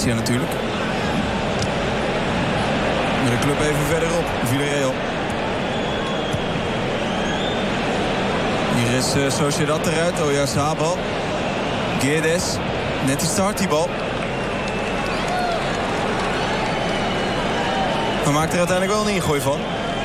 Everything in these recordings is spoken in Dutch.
Valencia natuurlijk. Met de club even verderop, Villarreal. Hier is Sociedad eruit, Oyarzabal. Guedes, net die start die bal. Maar maakt er uiteindelijk wel een ingooi van.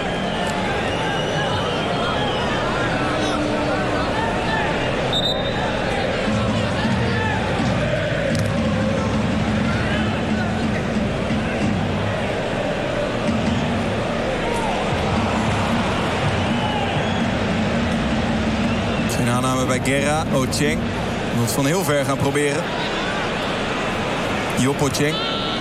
Geen aanname bij Guerra, Ocheng. Moet van heel ver gaan proberen. Job Ocheng.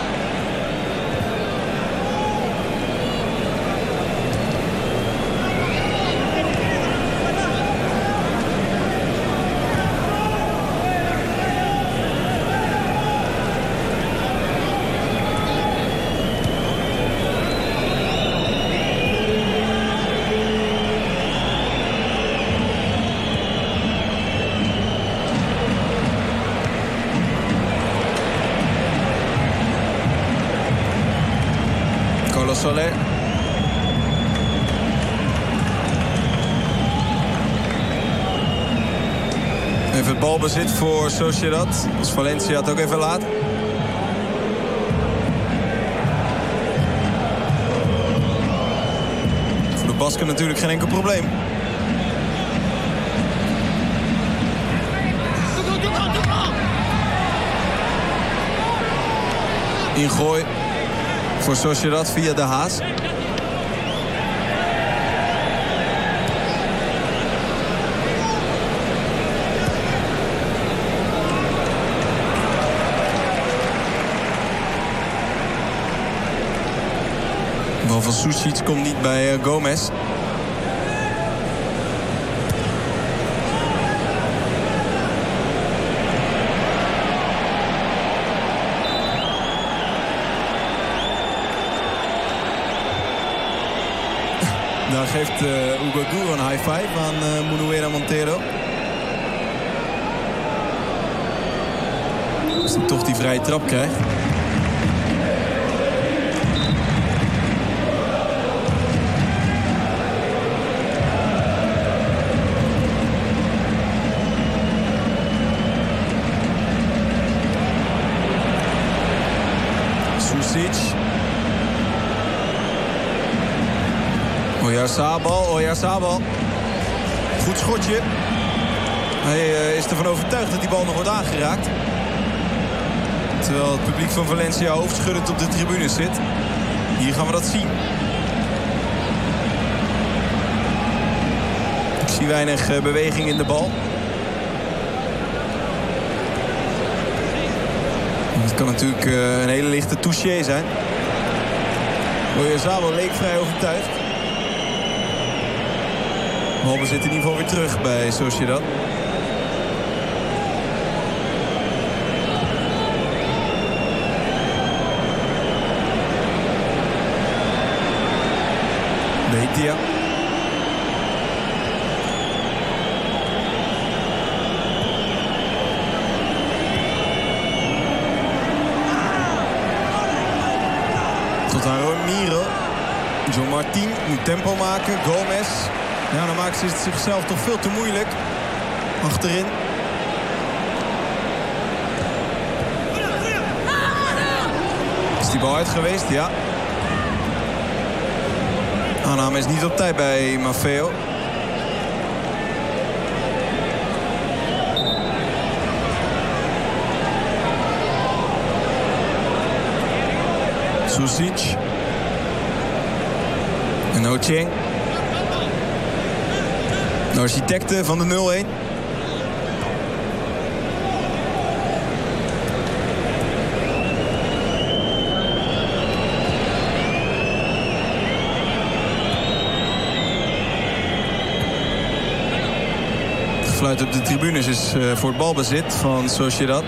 Soler. Even het balbezit voor Sociedad. Als Valencia het ook even laat. Voor de Basken natuurlijk geen enkel probleem. Ingooi. Voor Sociedad via de Haas. De bal van Susic komt niet bij Gomez. Daar geeft Hugo Duro een high five aan Munuera Montero. Als hij toch die vrije trap krijgt. Susic. Oyarzabal. Goed schotje. Hij is ervan overtuigd dat die bal nog wordt aangeraakt. Terwijl het publiek van Valencia hoofdschuddend op de tribunes zit. Hier gaan we dat zien. Ik zie weinig beweging in de bal. Het kan natuurlijk een hele lichte touché zijn. Oyarzabal leek vrij overtuigd. Balbezit in ieder geval weer terug bij Sociedad. Betia. Tot aan Romero. John Martin moet tempo maken. Gomez. Ja, dan maakt ze het zichzelf toch veel te moeilijk. Achterin. Is die bal uit geweest? Ja. Aanname is niet op tijd bij Maffeo. Susic. En Ocheng. De architecten van de 0-1. Het gefluit op de tribunes is voor het balbezit van Sociedad.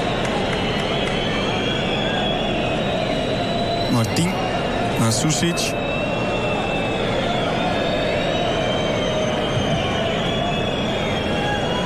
Martin naar Susic.